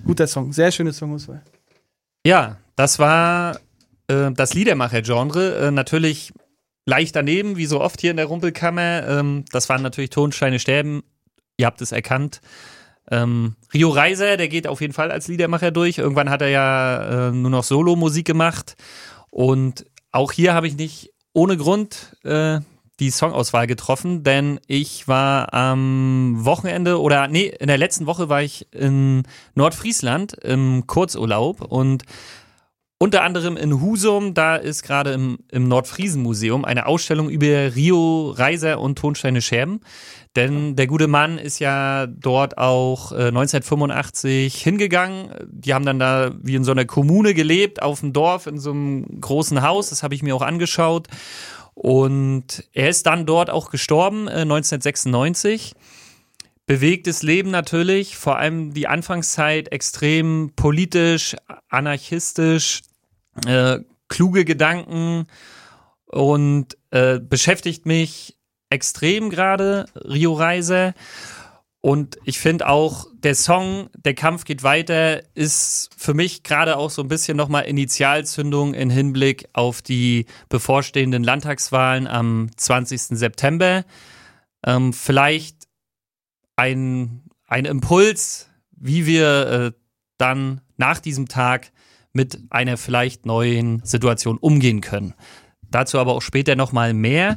Guter Song, sehr schöne Songauswahl. Ja, das war das Liedermacher-Genre. Natürlich leicht daneben, wie so oft hier in der Rumpelkammer. Das waren natürlich Tonsteine Sterben. Ihr habt es erkannt. Rio Reiser, der geht auf jeden Fall als Liedermacher durch. Irgendwann hat er ja nur noch Solo-Musik gemacht. Und auch hier habe ich nicht ohne Grund die Songauswahl getroffen, denn ich war am Wochenende in der letzten Woche war ich in Nordfriesland im Kurzurlaub und unter anderem in Husum, da ist gerade im Nordfriesen-Museum eine Ausstellung über Rio Reiser und Tonsteine Scherben. Denn der gute Mann ist ja dort auch 1985 hingegangen. Die haben dann da wie in so einer Kommune gelebt, auf dem Dorf, in so einem großen Haus. Das habe ich mir auch angeschaut. Und er ist dann dort auch gestorben, 1996. Bewegtes Leben natürlich, vor allem die Anfangszeit extrem politisch, anarchistisch, kluge Gedanken und beschäftigt mich extrem gerade, Rio Reiser. Und ich finde auch, der Song Der Kampf geht weiter ist für mich gerade auch so ein bisschen nochmal Initialzündung im Hinblick auf die bevorstehenden Landtagswahlen am 20. September. Vielleicht ein Impuls, wie wir dann nach diesem Tag mit einer vielleicht neuen Situation umgehen können. Dazu aber auch später nochmal mehr.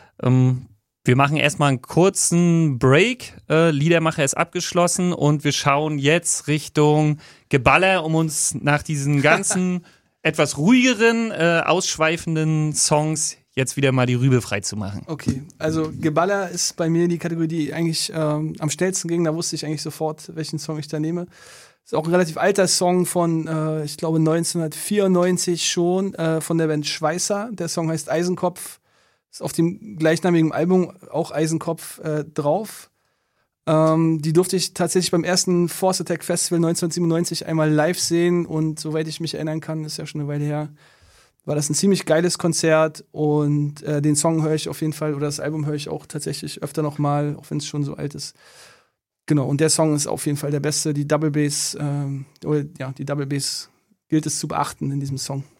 Wir machen erstmal einen kurzen Break. Liedermacher ist abgeschlossen und wir schauen jetzt Richtung Geballer, um uns nach diesen ganzen etwas ruhigeren, ausschweifenden Songs jetzt wieder mal die Rübe frei zu machen. Okay, also Geballer ist bei mir die Kategorie, die eigentlich am schnellsten ging. Da wusste ich eigentlich sofort, welchen Song ich da nehme. Ist auch ein relativ alter Song von, ich glaube 1994 schon, von der Band Schweißer. Der Song heißt Eisenkopf. Ist auf dem gleichnamigen Album auch Eisenkopf drauf. Die durfte ich tatsächlich beim ersten Force Attack Festival 1997 einmal live sehen und soweit ich mich erinnern kann, ist ja schon eine Weile her, war das ein ziemlich geiles Konzert und den Song höre ich auf jeden Fall, oder das Album höre ich auch tatsächlich öfter noch mal, auch wenn es schon so alt ist. Genau, und der Song ist auf jeden Fall der beste. Die Double Bass, die Double Bass gilt es zu beachten in diesem Song.